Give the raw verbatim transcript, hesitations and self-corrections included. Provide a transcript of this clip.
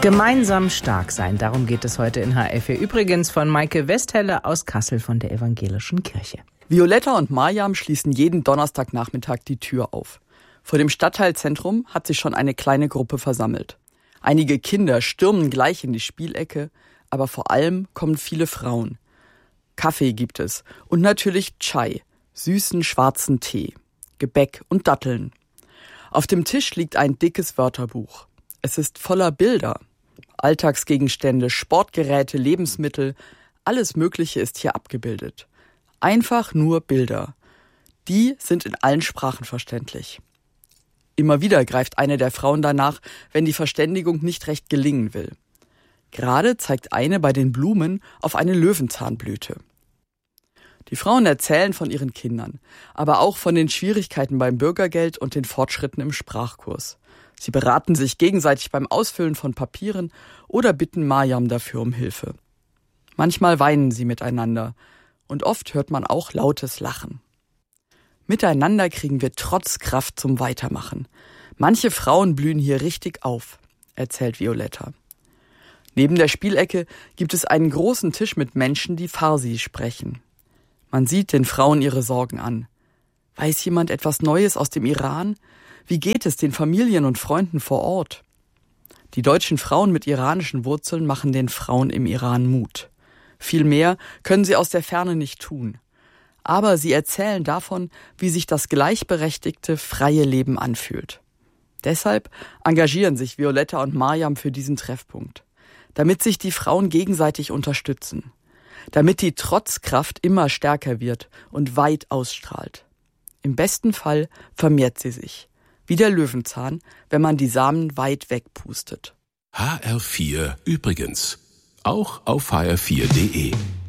Gemeinsam stark sein, darum geht es heute in H R vier. Übrigens von Maike Westhelle aus Kassel von der Evangelischen Kirche. Violetta und Mariam schließen jeden Donnerstagnachmittag die Tür auf. Vor dem Stadtteilzentrum hat sich schon eine kleine Gruppe versammelt. Einige Kinder stürmen gleich in die Spielecke, aber vor allem kommen viele Frauen. Kaffee gibt es und natürlich Chai, süßen schwarzen Tee, Gebäck und Datteln. Auf dem Tisch liegt ein dickes Wörterbuch. Es ist voller Bilder. Alltagsgegenstände, Sportgeräte, Lebensmittel, alles Mögliche ist hier abgebildet. Einfach nur Bilder. Die sind in allen Sprachen verständlich. Immer wieder greift eine der Frauen danach, wenn die Verständigung nicht recht gelingen will. Gerade zeigt eine bei den Blumen auf eine Löwenzahnblüte. Die Frauen erzählen von ihren Kindern, aber auch von den Schwierigkeiten beim Bürgergeld und den Fortschritten im Sprachkurs. Sie beraten sich gegenseitig beim Ausfüllen von Papieren oder bitten Mariam dafür um Hilfe. Manchmal weinen sie miteinander und oft hört man auch lautes Lachen. Miteinander kriegen wir trotz Kraft zum Weitermachen. Manche Frauen blühen hier richtig auf, erzählt Violetta. Neben der Spielecke gibt es einen großen Tisch mit Menschen, die Farsi sprechen. Man sieht den Frauen ihre Sorgen an. Weiß jemand etwas Neues aus dem Iran? Wie geht es den Familien und Freunden vor Ort? Die deutschen Frauen mit iranischen Wurzeln machen den Frauen im Iran Mut. Viel mehr können sie aus der Ferne nicht tun. Aber sie erzählen davon, wie sich das gleichberechtigte, freie Leben anfühlt. Deshalb engagieren sich Violetta und Mariam für diesen Treffpunkt. Damit sich die Frauen gegenseitig unterstützen. Damit die Trotzkraft immer stärker wird und weit ausstrahlt. Im besten Fall vermehrt sie sich. Wie der Löwenzahn, wenn man die Samen weit wegpustet. H R vier übrigens. Auch auf H R vier punkt de.